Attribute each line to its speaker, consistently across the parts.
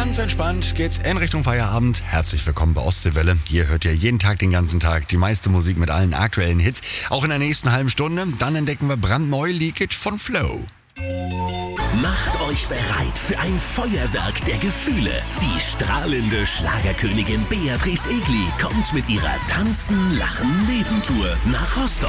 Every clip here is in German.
Speaker 1: Ganz entspannt geht's in Richtung Feierabend. Herzlich willkommen bei Ostseewelle. Hier hört ihr jeden Tag, den ganzen Tag die meiste Musik mit allen aktuellen Hits. Auch in der nächsten halben Stunde. Dann entdecken wir brandneu Leakage von Flow.
Speaker 2: Macht euch bereit für ein Feuerwerk der Gefühle. Die strahlende Schlagerkönigin Beatrice Egli kommt mit ihrer Tanzen, Lachen, Leben-Tour nach Rostock.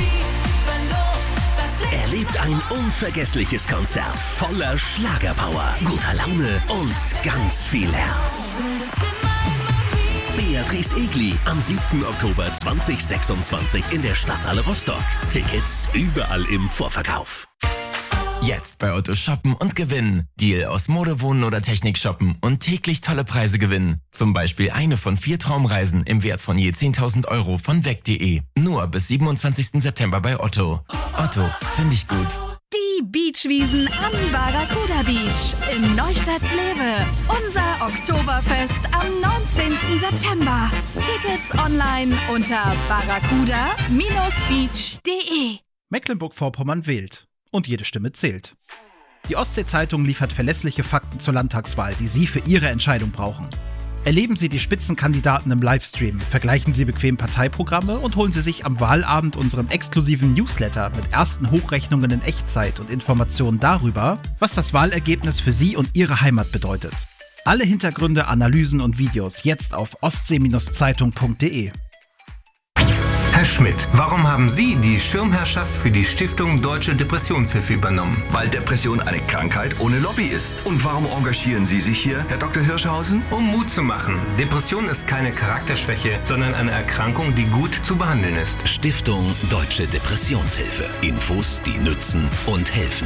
Speaker 2: Erlebt ein unvergessliches Konzert voller Schlagerpower, guter Laune und ganz viel Herz. Beatrice Egli am 7. Oktober 2026 in der Stadthalle Rostock. Tickets überall im Vorverkauf.
Speaker 3: Jetzt bei Otto shoppen und gewinnen. Deal aus Mode, Wohnen oder Technik shoppen und täglich tolle Preise gewinnen. Zum Beispiel eine von 4 Traumreisen im Wert von je 10.000 € von weg.de. Nur bis 27. September bei Otto. Otto, finde ich gut.
Speaker 4: Die Beachwiesen am Barracuda Beach in Neustadt-Glewe. Unser Oktoberfest am 19. September. Tickets online unter barracuda-beach.de.
Speaker 5: Mecklenburg-Vorpommern wählt. Und jede Stimme zählt. Die Ostsee-Zeitung liefert verlässliche Fakten zur Landtagswahl, die Sie für Ihre Entscheidung brauchen. Erleben Sie die Spitzenkandidaten im Livestream, vergleichen Sie bequem Parteiprogramme und holen Sie sich am Wahlabend unseren exklusiven Newsletter mit ersten Hochrechnungen in Echtzeit und Informationen darüber, was das Wahlergebnis für Sie und Ihre Heimat bedeutet. Alle Hintergründe, Analysen und Videos jetzt auf ostsee-zeitung.de.
Speaker 6: Herr Schmidt, warum haben Sie die Schirmherrschaft für die Stiftung Deutsche Depressionshilfe übernommen?
Speaker 7: Weil Depression eine Krankheit ohne Lobby ist. Und warum engagieren Sie sich hier, Herr Dr. Hirschhausen?
Speaker 6: Um Mut zu machen. Depression ist keine Charakterschwäche, sondern eine Erkrankung, die gut zu behandeln ist.
Speaker 2: Stiftung Deutsche Depressionshilfe. Infos, die nützen und helfen.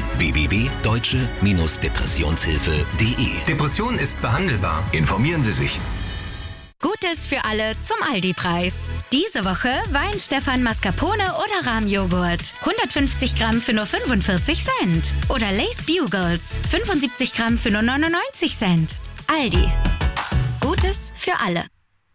Speaker 2: www.deutsche-depressionshilfe.de.
Speaker 6: Depression ist behandelbar.
Speaker 7: Informieren Sie sich.
Speaker 8: Gutes für alle zum Aldi-Preis. Diese Woche Wein-Stefan Mascarpone oder Rahmjoghurt. 150 Gramm für nur 45 Cent. Oder Lay's Bugles. 75 Gramm für nur 99 Cent. Aldi. Gutes für alle.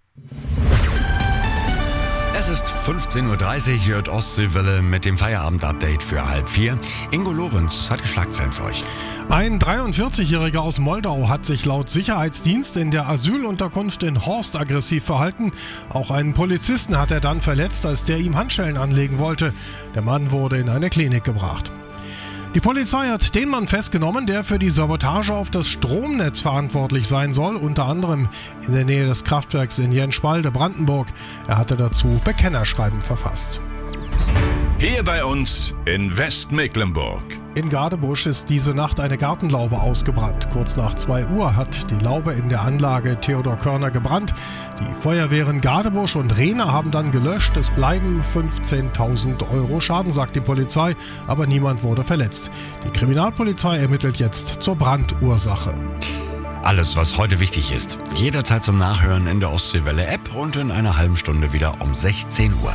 Speaker 1: Es ist 15.30 Uhr, hier hört Ostseewelle mit dem Feierabend-Update für 3:30. Ingo Lorenz hat die Schlagzeilen für euch.
Speaker 9: Ein 43-Jähriger aus Moldau hat sich laut Sicherheitsdienst in der Asylunterkunft in Horst aggressiv verhalten. Auch einen Polizisten hat er dann verletzt, als der ihm Handschellen anlegen wollte. Der Mann wurde in eine Klinik gebracht. Die Polizei hat den Mann festgenommen, der für die Sabotage auf das Stromnetz verantwortlich sein soll, unter anderem in der Nähe des Kraftwerks in Jenschwalde, Brandenburg. Er hatte dazu Bekennerschreiben verfasst.
Speaker 10: Hier bei uns in Westmecklenburg.
Speaker 9: In Gadebusch ist diese Nacht eine Gartenlaube ausgebrannt. Kurz nach 2 Uhr hat die Laube in der Anlage Theodor Körner gebrannt. Die Feuerwehren Gadebusch und Rehna haben dann gelöscht. Es bleiben 15.000 € Schaden, sagt die Polizei, aber niemand wurde verletzt. Die Kriminalpolizei ermittelt jetzt zur Brandursache.
Speaker 1: Alles, was heute wichtig ist, jederzeit zum Nachhören in der Ostseewelle-App und in einer halben Stunde wieder um 16 Uhr.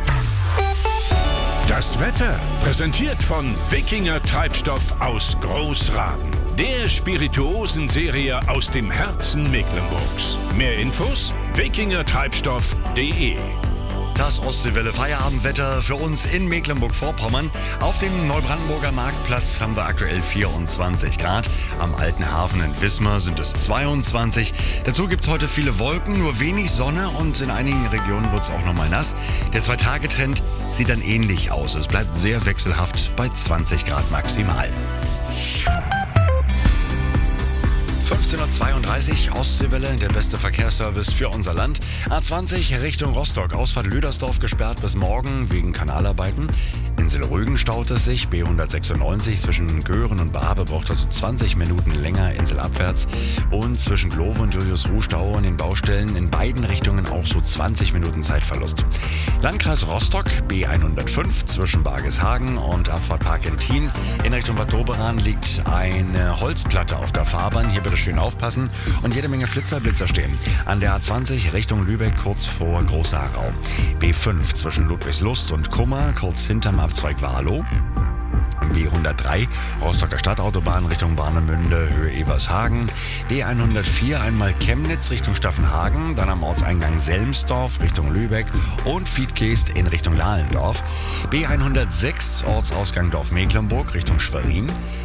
Speaker 10: Das Wetter präsentiert von Wikinger Treibstoff aus Großraben. Der Spirituosenserie aus dem Herzen Mecklenburgs. Mehr Infos: wikingertreibstoff.de.
Speaker 1: Das Ostseewelle Feierabendwetter für uns in Mecklenburg-Vorpommern. Auf dem Neubrandenburger Marktplatz haben wir aktuell 24 Grad. Am Alten Hafen in Wismar sind es 22. Dazu gibt es heute viele Wolken, nur wenig Sonne und in einigen Regionen wird es auch nochmal nass. Der 2-Tage-Trend sieht dann ähnlich aus. Es bleibt sehr wechselhaft bei 20 Grad maximal. 15.32 Uhr, Ostseewelle, der beste Verkehrsservice für unser Land. A20 Richtung Rostock, Ausfahrt Lüdersdorf gesperrt bis morgen wegen Kanalarbeiten. Insel-Rügen staut es sich, B196 zwischen Göhren und Barbe braucht also 20 Minuten länger inselabwärts. Und zwischen Glowe und Julius-Ruh Stau an den Baustellen in beiden Richtungen auch so 20 Minuten Zeitverlust. Landkreis Rostock, B105 zwischen Bargeshagen und Abfahrtpark in Thien. In Richtung Bad Doberan liegt eine Holzplatte auf der Fahrbahn. Hier bitte schön aufpassen und jede Menge Blitzer stehen. An der A20 Richtung Lübeck kurz vor Großer Harau. B5 zwischen Ludwigslust und Kummer kurz hinterm Abzweig Warlow. B103 Rostocker Stadtautobahn Richtung Warnemünde, Höhe Evershagen. B104 einmal Chemnitz Richtung Staffenhagen, dann am Ortseingang Selmsdorf Richtung Lübeck und Fiedgeest in Richtung Lahlendorf. B106 Ortsausgang Dorf Mecklenburg Richtung Schwerin.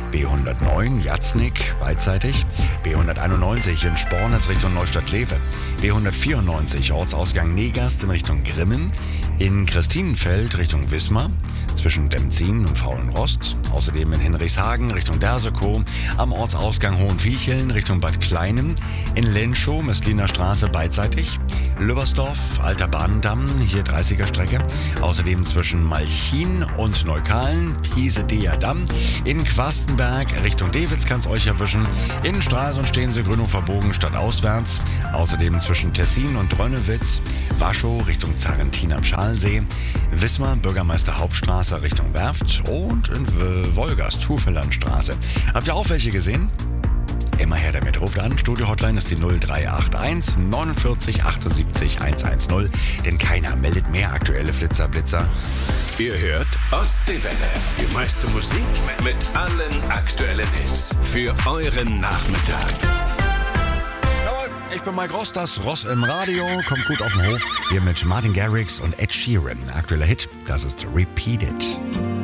Speaker 1: B109 Jatznik beidseitig, B191 in Spornitz Richtung Neustadt-Lewe, B194 Ortsausgang Negast in Richtung Grimmen, in Christinenfeld Richtung Wismar, zwischen Demzin und Faulenrost, außerdem in Hinrichshagen Richtung Dersekow, am Ortsausgang Hohenviecheln Richtung Bad Kleinem, in Lenschow Messliner Straße beidseitig, Lübbersdorf, Alter Bahndamm, hier 30er Strecke, außerdem zwischen Malchin und Neukalen, Piese-Deer-Damm, in Quastenberg Richtung Dewitz kann's euch erwischen, in Stralsund stehen sie Grünhofer Bogen stadtauswärts, außerdem zwischen Tessin und Drönnewitz, Waschow Richtung Zarentin am Schalensee, Wismar Bürgermeister Hauptstraße Richtung Werft und in Wolgast Hufelandstraße. Habt ihr auch welche gesehen? Immer her damit, ruft an. Studio-Hotline ist die 0381 49 78 110, denn keiner meldet mehr aktuelle Blitzer.
Speaker 10: Ihr hört Ostseewelle. Die meiste Musik mit allen aktuellen Hits für euren Nachmittag.
Speaker 1: Jawohl, ich bin Mike Ross, das Ross im Radio. Kommt gut auf den Hof. Hier mit Martin Garrix und Ed Sheeran. Aktueller Hit, das ist Repeat It.